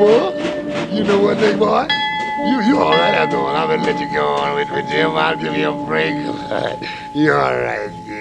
boy? You know what, big boy? You all right after all. I'm gonna let you go on with Jim. I'll give you a break. You all right?